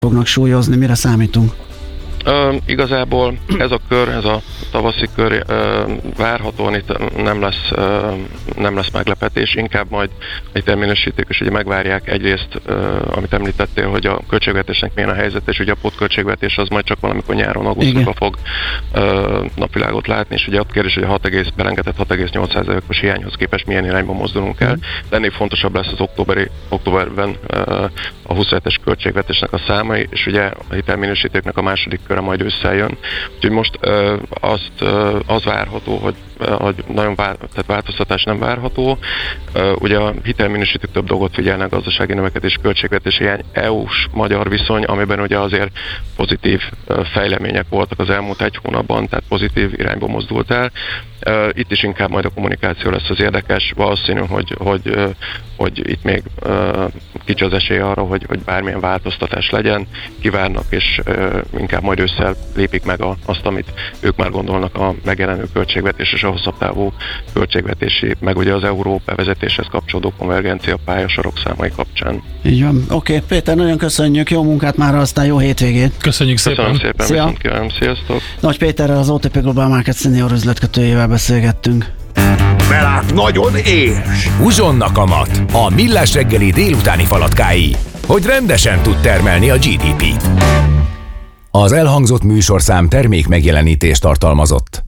fognak súlyozni, mire számítunk? Igazából ez a kör, ez a tavaszi kör várhatóan itt nem lesz meglepetés, inkább majd egy terminősítők is ugye megvárják egyrészt, amit említettél, hogy a költségvetésnek milyen a helyzet, és ugye a pótköltségvetés az majd csak valamikor nyáron, augusztusban fog napvilágot látni, és ugye ott kérdés, hogy a belengedett 6,8%-os hiányhoz képest milyen irányba mozdulunk el, de ennél fontosabb lesz az októberben a 27-es költségvetésnek a számai, és ugye a hitelminősítőknek a második köre majd összejön. Úgyhogy most az várható, hogy nagyon tehát változtatás nem várható. Ugye a hitelminősítők több dolgot figyelnek, gazdasági növekedés, költségvetési hiány, EU-s magyar viszony, amiben ugye azért pozitív fejlemények voltak az elmúlt egy hónapban, tehát pozitív irányba mozdult el. Itt is inkább majd a kommunikáció lesz az érdekes, valószínű, hogy itt még kicsi az esély arra, hogy bármilyen változtatás legyen, kivárnak, és inkább majd ősszel lépik meg azt, amit ők már gondolnak a megjelenő költségvetés és a hosszabb távú költségvetési, meg ugye az euró bevezetéshez kapcsolódó konvergencia pályasorok számai kapcsán. Így van. Oké, Péter, nagyon köszönjük, jó munkát már, aztán jó hétvégét. Köszönjük szépen. Köszönöm szépen, viszont kívánom, sziasztok. Nagy Péterrel, az OTP Global Markets senior üzletkötőjével beszélgettünk. Belát nagyon éhes! Húzonnak a mat, a Millás reggeli délutáni falatkái, hogy rendesen tud termelni a GDP-t. Az elhangzott műsorszám termék megjelenítést tartalmazott.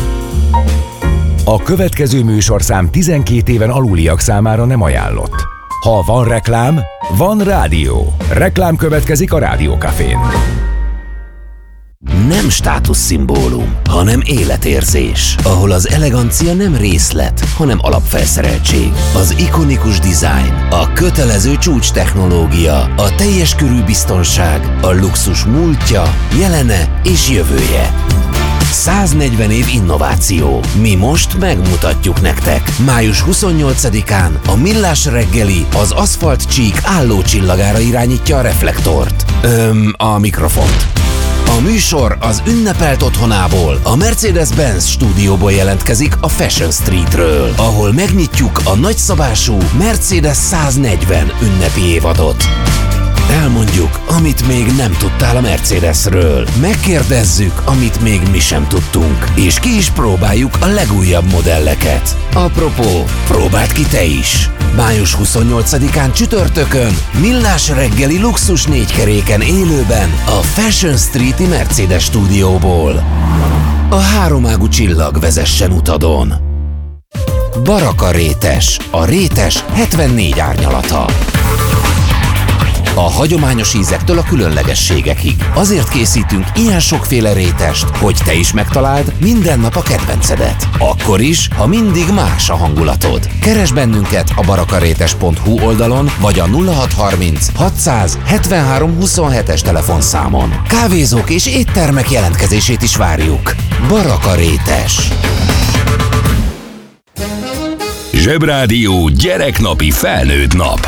A következő műsorszám 12 éven aluliak számára nem ajánlott. Ha van reklám, van rádió. Reklám következik a Rádió Cafén. Nem státuszszimbólum, hanem életérzés, ahol az elegancia nem részlet, hanem alapfelszereltség. Az ikonikus dizájn, a kötelező csúcs technológia, a teljes körű biztonság, a luxus múltja, jelene és jövője. 140 év innováció. Mi most megmutatjuk nektek. Május 28-án a Millás reggeli az aszfalt csík állócsillagára irányítja a reflektort. A mikrofont. A műsor az ünnepelt otthonából, a Mercedes-Benz stúdióból jelentkezik a Fashion Streetről, ahol megnyitjuk a nagyszabású Mercedes 140 ünnepi évadot. Elmondjuk, amit még nem tudtál a Mercedesről. Megkérdezzük, amit még mi sem tudtunk. És ki is próbáljuk a legújabb modelleket. Apropó, próbáld ki te is! Május 28-án csütörtökön Millás reggeli luxus 4 keréken élőben a Fashion Street-i Mercedes stúdióból. A háromágú csillag vezessen utadon. Baraka rétes, a rétes 74 árnyalata. A hagyományos ízektől a különlegességekig. Azért készítünk ilyen sokféle rétest, hogy te is megtaláld minden nap a kedvencedet. Akkor is, ha mindig más a hangulatod. Keresd bennünket a barakarétes.hu oldalon, vagy a 0630 673 27-es telefonszámon. Kávézók és éttermek jelentkezését is várjuk. Baraka rétes. Zsebrádió gyereknapi felnőtt nap.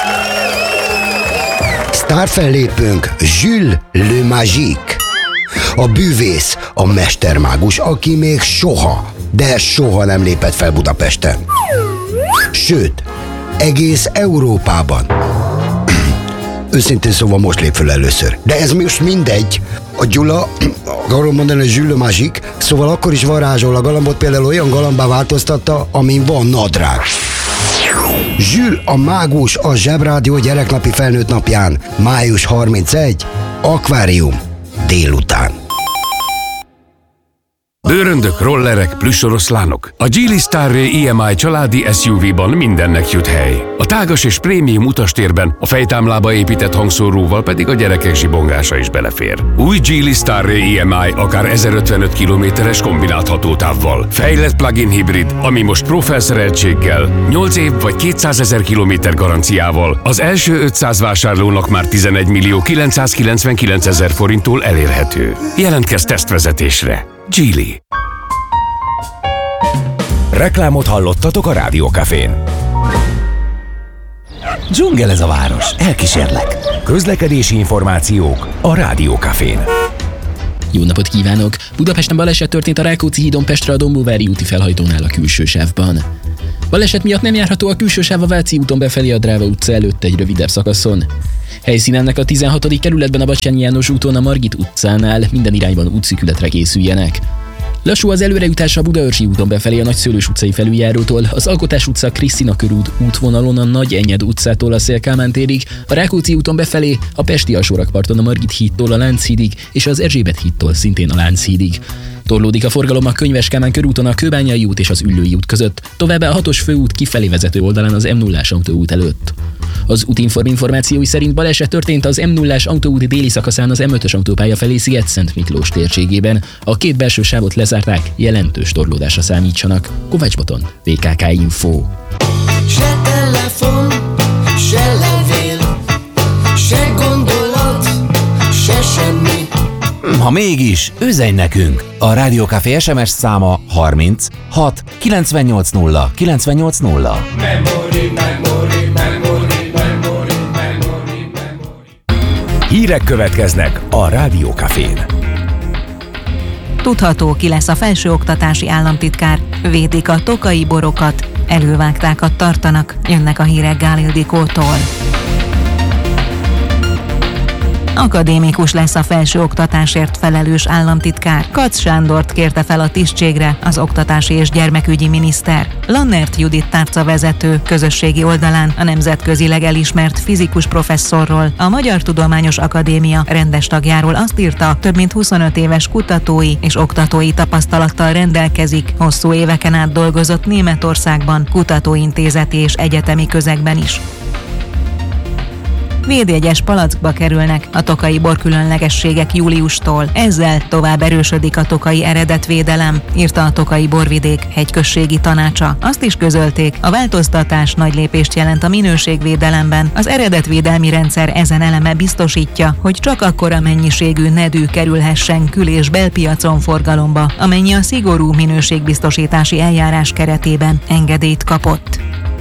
Sztárfellépőnk Jules Le Magique. A bűvész, a mestermágus, aki még soha nem lépett fel Budapesten. Sőt, egész Európában. Őszintén szóval most lép föl először. De ez most mindegy. A Gyula, akarom mondani, hogy Jules Le Magique, szóval akkor is varázsol a galambot, például olyan galambá változtatta, amin van nadrág. Jules a mágus a Zsebrádió gyereknapi felnőtt napján, május 31, akvárium, délután. Bőröndök, rollerek, plüssoroszlánok. A Geely Starray EMI családi SUV-ban mindennek jut hely. A tágas és prémium utastérben a fejtámlába épített hangszóróval pedig a gyerekek zsibongása is belefér. Új Geely Starray EMI akár 1055 km-es kombinált hatótávval. Fejlett plug-in hibrid, ami most Pro felszereltséggel, 8 év vagy 200 000 km garanciával az első 500 vásárlónak már 11 millió 999 000 forinttól elérhető. Jelentkezz tesztvezetésre. Geely. Reklámot hallottatok a Rádió Cafén. Dzsungel ez a város, elkísérlek. Közlekedési információk a Rádió Cafén. Jó napot kívánok! Budapesten baleset történt a Rákóczi hídon Pestre a Dombóvári úti felhajtónál a külső sávban. Baleset miatt nem járható a külső sáv a Váci úton befelé a Dráva utca előtt egy rövidebb szakaszon. Helyszínennek a 16. kerületben a Batthyány János úton a Margit utcánál, minden irányban útszűkületre készüljenek. Lassú az előrejutás a Budaörsi úton befelé a Nagyszőlős utcai felüljárótól, az Alkotás utca Krisztina körút útvonalon a Nagy Enyed utcától a Széll-Kálmán térig, a Rákóczi úton befelé a Pesti alsórakparton a Margit hídtól a Lánchídig és az Erzsébet hídtól szintén a Lánchídig. Torlódik a forgalom a Könyves Kálmán körúton a Kőbányai út és az Üllői út között, továbbá a 6-os főút kifelé vezető oldalán az M0-ás autóút előtt. Az Útinform információi szerint baleset történt az M0-ás autóút déli szakaszán az M5-ös autópálya felé Sziget-Szent Miklós térségében. A két belső sávot lezárták, jelentős torlódásra számítsanak. Kovács Boton, VKK Info. Se telefon, se levél, se gondolat, se semmi. Ha mégis, üzenj nekünk! A Rádió Café SMS száma 30 6 980 980. Hírek következnek a Rádió Cafén. Tudható, ki lesz a felsőoktatási államtitkár. Védik a tokai borokat, elővágtákat tartanak, jönnek a hírek Gál Ildikótól. Akadémikus lesz a felsőoktatásért felelős államtitkár. Katz Sándort kérte fel a tisztségre az oktatási és gyermekügyi miniszter. Lannert Judit tárcavezető közösségi oldalán a nemzetközileg elismert fizikus professzorról, a Magyar Tudományos Akadémia rendes tagjáról azt írta, több mint 25 éves kutatói és oktatói tapasztalattal rendelkezik, hosszú éveken át dolgozott Németországban, kutatóintézeti és egyetemi közegben is. Védjegyes palackba kerülnek a tokai borkülönlegességek júliustól. Ezzel tovább erősödik a tokai eredetvédelem, írta a Tokai Borvidék hegyközségi tanácsa. Azt is közölték, a változtatás nagy lépést jelent a minőségvédelemben. Az eredetvédelmi rendszer ezen eleme biztosítja, hogy csak akkora mennyiségű nedű kerülhessen kül- és belpiacon forgalomba, amennyi a szigorú minőségbiztosítási eljárás keretében engedélyt kapott.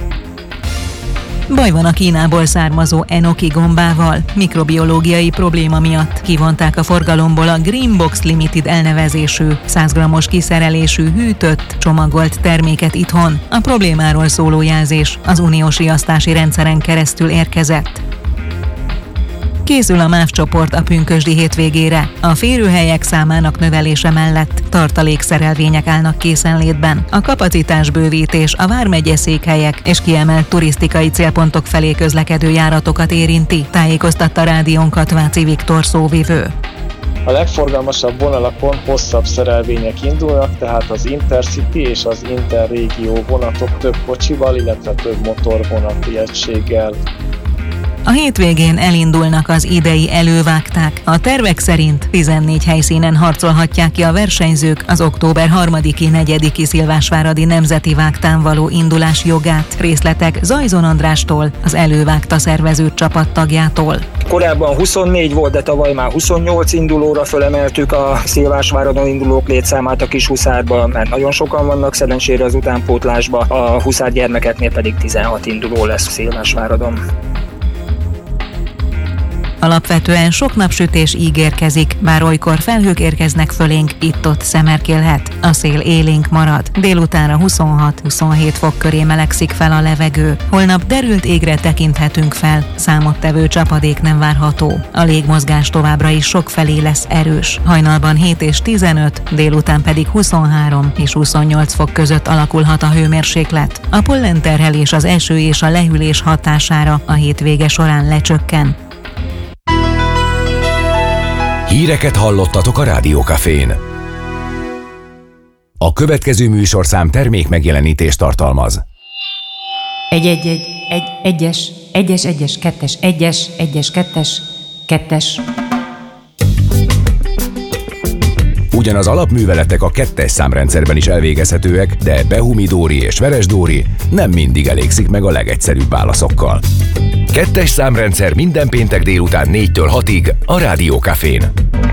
Baj van a Kínából származó enoki gombával. Mikrobiológiai probléma miatt kivonták a forgalomból a Greenbox Limited elnevezésű 100 g-os kiszerelésű hűtött, csomagolt terméket itthon. A problémáról szóló jelzés az uniós riasztási rendszeren keresztül érkezett. Készül a MÁV csoport a pünkösdi hétvégére. A férőhelyek számának növelése mellett tartalékszerelvények állnak készenlétben. A kapacitásbővítés a vármegye székhelyek és kiemelt turisztikai célpontok felé közlekedő járatokat érinti, tájékoztatta rádiónkat Váci Viktor szóvivő. A legforgalmasabb vonalakon hosszabb szerelvények indulnak, tehát az Intercity és az Interrégió vonatok több kocsival, illetve több motorvonati egységgel. A hétvégén elindulnak az idei elővágták. A tervek szerint 14 helyszínen harcolhatják ki a versenyzők az október 3-i 4-i Szilvásváradi Nemzeti Vágtán való indulás jogát. Részletek Zajzon Andrástól, az elővágta szervező csapat tagjától. Korábban 24 volt, de tavaly már 28 indulóra fölemeltük a Szilvásváradon indulók létszámát a Kishuszárba, mert nagyon sokan vannak szerencsére az utánpótlásba, a huszár gyermekeknél pedig 16 induló lesz Szilvásváradon. Alapvetően sok napsütés ígérkezik, bár olykor felhők érkeznek fölénk, itt-ott szemerkélhet. A szél élénk marad. Délutánra 26-27 fok köré melegszik fel a levegő. Holnap derült égre tekinthetünk fel, számottevő csapadék nem várható. A légmozgás továbbra is sokfelé lesz erős. Hajnalban 7 és 15, délután pedig 23 és 28 fok között alakulhat a hőmérséklet. A pollenterhelés, az eső és a lehűlés hatására a hétvége során lecsökken. Híreket hallottatok a Rádió Cafén. A következő műsorszám termék megjelenítést tartalmaz. Egyes, kettes. Ugyanaz alapműveletek a 2-es számrendszerben is elvégezhetőek, de Behumi-Dóri és Veres-Dóri nem mindig elégszik meg a legegyszerűbb válaszokkal. 2-es számrendszer minden péntek délután 4-től 6-ig a Rádió Cafén.